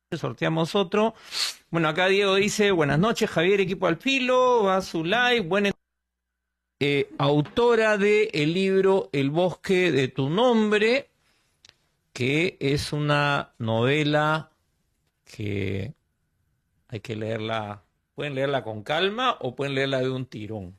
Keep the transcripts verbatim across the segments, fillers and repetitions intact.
Sorteamos otro. Bueno, acá Diego dice, buenas noches, Javier, equipo al filo, va a su like, buena eh, autora de el libro El bosque de tu nombre, que es una novela que hay que leerla, pueden leerla con calma o pueden leerla de un tirón.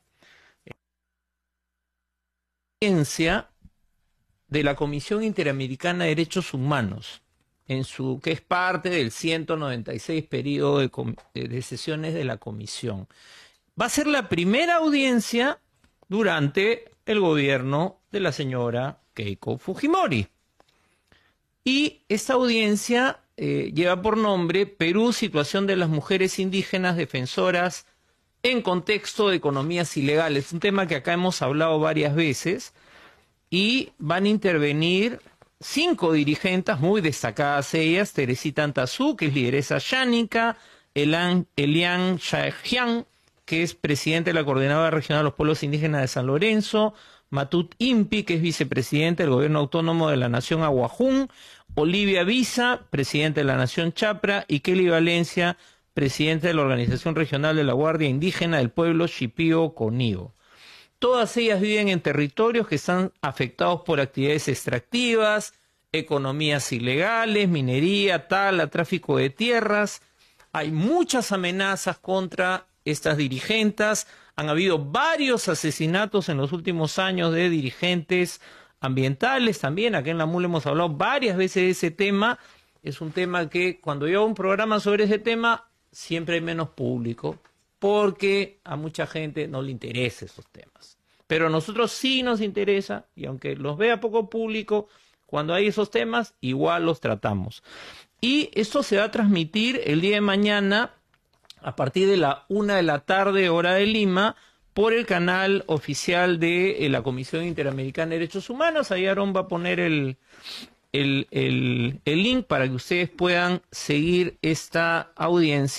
Ciencia de la Comisión Interamericana de Derechos Humanos, en su, que es parte del ciento noventa y seis periodo de, de sesiones de la comisión. Va a ser la primera audiencia durante el gobierno de la señora Keiko Fujimori. Y esta audiencia eh, lleva por nombre Perú, situación de las mujeres indígenas defensoras en contexto de economías ilegales. Un tema que acá hemos hablado varias veces. Y van a intervenir cinco dirigentes muy destacadas ellas: Teresita Antazú, que es lideresa yánica; Elian Shahian, que es presidente de la Coordinadora Regional de los Pueblos Indígenas de San Lorenzo; Matut Impi, que es vicepresidente del Gobierno Autónomo de la Nación Aguajún; Olivia Visa, presidente de la Nación Chapra; y Kelly Valencia, presidente de la Organización Regional de la Guardia Indígena del Pueblo Shipío Conío. Todas ellas viven en territorios que están afectados por actividades extractivas, economías ilegales, minería, tala, tráfico de tierras. Hay muchas amenazas contra estas dirigentes. Han habido varios asesinatos en los últimos años de dirigentes ambientales también. Acá en la MUL hemos hablado varias veces de ese tema. Es un tema que cuando yo hago un programa sobre ese tema siempre hay menos público, porque a mucha gente no le interesa esos temas. Pero a nosotros sí nos interesa, y aunque los vea poco público, cuando hay esos temas, igual los tratamos. Y esto se va a transmitir el día de mañana, a partir de la una de la tarde, hora de Lima, por el canal oficial de eh, la Comisión Interamericana de Derechos Humanos. Ahí Aarón va a poner el, el, el, el link para que ustedes puedan seguir esta audiencia.